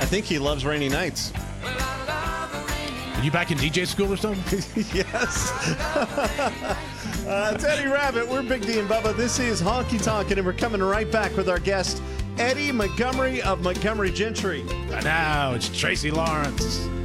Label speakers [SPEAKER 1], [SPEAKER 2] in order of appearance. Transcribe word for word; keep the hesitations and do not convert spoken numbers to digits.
[SPEAKER 1] I think he loves rainy nights.
[SPEAKER 2] Are you back in D J school or something?
[SPEAKER 1] Yes. uh, it's Eddie Rabbit. We're Big D and Bubba. This is Honky Tonkin', and we're coming right back with our guest, Eddie Montgomery of Montgomery Gentry.
[SPEAKER 2] Now it's Tracy Lawrence.